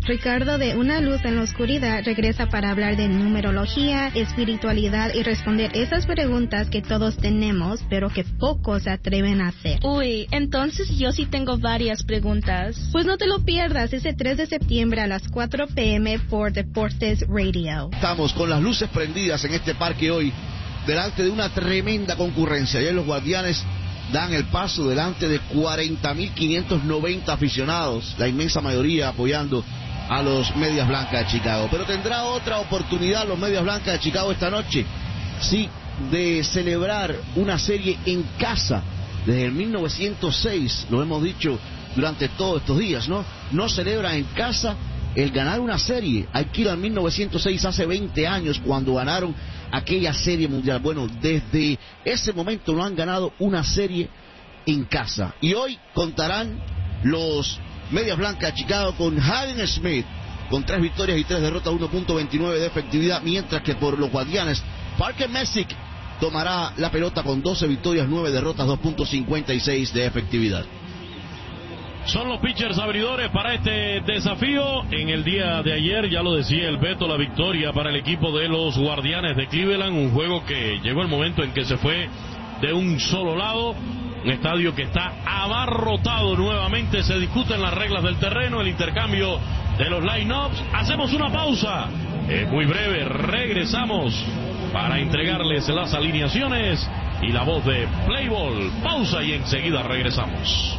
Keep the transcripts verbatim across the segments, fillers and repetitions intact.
Ricardo de Una Luz en la Oscuridad regresa para hablar de numerología, espiritualidad y responder esas preguntas que todos tenemos, pero que pocos se atreven a hacer. Uy, entonces yo sí tengo varias preguntas. Pues no te lo pierdas ese tres de septiembre a las cuatro p m por Deportes Radio. Estamos con las luces prendidas en este parque hoy, delante de una tremenda concurrencia. Ayer los Guardianes dan el paso delante de cuarenta mil quinientos noventa aficionados, la inmensa mayoría apoyando a los Medias Blancas de Chicago. Pero tendrá otra oportunidad los Medias Blancas de Chicago esta noche, sí, de celebrar una serie en casa. Desde el mil novecientos seis, lo hemos dicho durante todos estos días, ¿no? No celebran en casa el ganar una serie. Hay que ir al mil novecientos seis, hace veinte años, cuando ganaron aquella serie mundial. Bueno, desde ese momento no han ganado una serie en casa. Y hoy contarán los Medias Blancas de Chicago con Haden Smith, con tres victorias y tres derrotas, uno punto veintinueve de efectividad, mientras que por los Guardianes, Parker Messick tomará la pelota con doce victorias, nueve derrotas, dos punto cincuenta y seis de efectividad. Son los pitchers abridores para este desafío. En el día de ayer, ya lo decía el Beto, la victoria para el equipo de los Guardianes de Cleveland, un juego que llegó el momento en que se fue de un solo lado, un estadio que está abarrotado nuevamente, se discuten las reglas del terreno, el intercambio de los line-ups. Hacemos una pausa, es muy breve, regresamos para entregarles las alineaciones y la voz de Play Ball. Pausa y enseguida regresamos.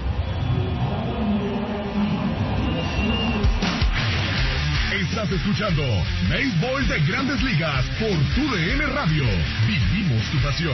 Estás escuchando Béisbol de Grandes Ligas por Tu D N Radio. Vivimos tu pasión.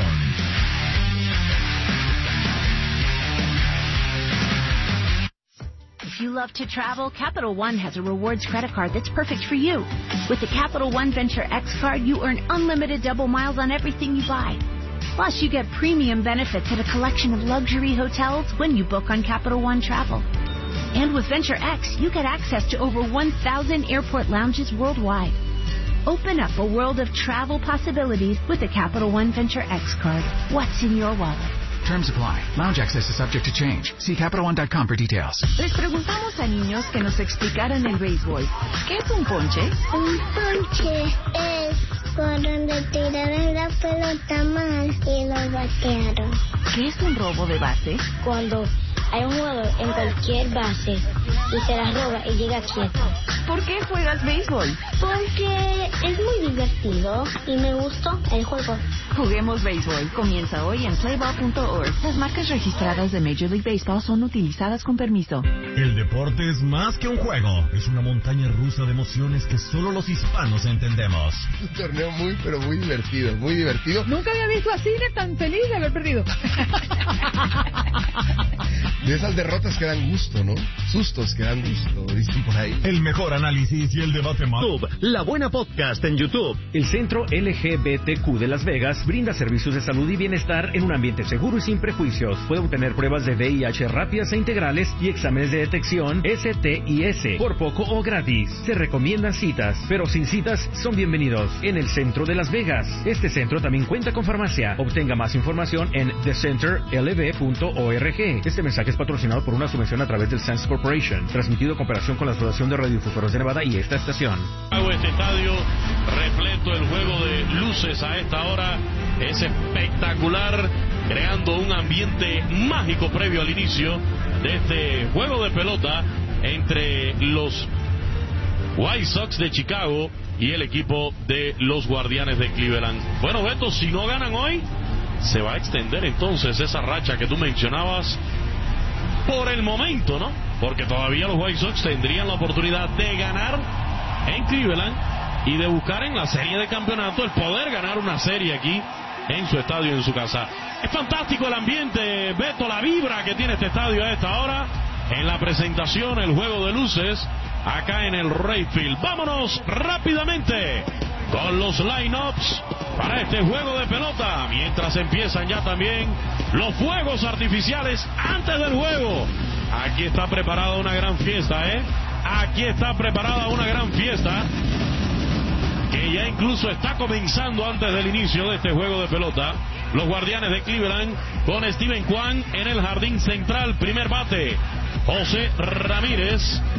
If you love to travel, Capital One has a rewards credit card that's perfect for you. With the Capital One Venture X card, you earn unlimited double miles on everything you buy. Plus, you get premium benefits at a collection of luxury hotels when you book on Capital One Travel. And with Venture X, you get access to over one thousand airport lounges worldwide. Open up a world of travel possibilities with the Capital One Venture X card. What's in your wallet? Terms apply. Lounge access is subject to change. See Capital One dot com for details. Les preguntamos a niños que nos explicaran el béisbol. ¿Qué es un ponche? Un ponche es por donde tiraron la pelota mal y lo batearon. ¿Qué es un robo de base? Cuando hay un jugador en cualquier base y se la roba y llega quieto. ¿Por qué juegas béisbol? Porque es muy divertido y me gustó el juego. Juguemos béisbol. Comienza hoy en play ball punto org. Las marcas registradas de Major League Baseball son utilizadas con permiso. El deporte es más que un juego. Es una montaña rusa de emociones que solo los hispanos entendemos. Un torneo muy, pero muy divertido. Muy divertido. Nunca había visto a Cine tan feliz de haber perdido. De esas derrotas que dan gusto, ¿no? Sustos que dan gusto, dicen por ahí. El mejor análisis y el debate más. YouTube, La Buena Podcast en YouTube. El Centro L G B T Q de Las Vegas brinda servicios de salud y bienestar en un ambiente seguro y sin prejuicios. Puede obtener pruebas de V I H rápidas e integrales y exámenes de detección S T I S por poco o gratis. Se recomiendan citas, pero sin citas son bienvenidos en el Centro de Las Vegas. Este centro también cuenta con farmacia. Obtenga más información en the center l b punto org. Este mensaje es patrocinado por una subvención a través del Sense Corporation, transmitido en cooperación con la Asociación de Radiodifusores de Nevada y esta estación. Este estadio repleto, el juego de luces a esta hora es espectacular, creando un ambiente mágico previo al inicio de este juego de pelota entre los White Sox de Chicago y el equipo de los Guardianes de Cleveland. Bueno, Beto, si no ganan hoy, se va a extender entonces esa racha que tú mencionabas por el momento, ¿no? Porque todavía los White Sox tendrían la oportunidad de ganar en Cleveland y de buscar en la serie de campeonato el poder ganar una serie aquí en su estadio, en su casa. Es fantástico el ambiente, Beto, la vibra que tiene este estadio a esta hora. En la presentación, el juego de luces acá en el Rayfield. Vámonos rápidamente con los line-ups para este juego de pelota, mientras empiezan ya también los fuegos artificiales antes del juego. Aquí está preparada una gran fiesta, ¿eh? Aquí está preparada una gran fiesta que ya incluso está comenzando antes del inicio de este juego de pelota. Los Guardianes de Cleveland con Steven Kwan en el jardín central. Primer bate, José Ramírez.